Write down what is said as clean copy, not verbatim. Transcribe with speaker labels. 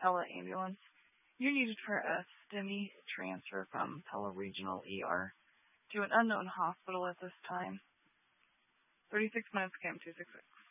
Speaker 1: Pella ambulance. You're needed for a STEMI transfer from Pella Regional ER to an unknown hospital at this time. 36 minutes, Cam 266.